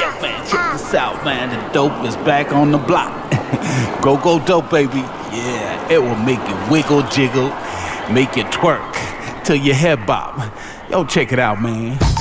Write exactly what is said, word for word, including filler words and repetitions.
Man, check this out, man. The dope is back on the block. Go, go, dope, baby. Yeah, it will make you wiggle, jiggle, make you twerk till your head bob. Yo, check it out, man.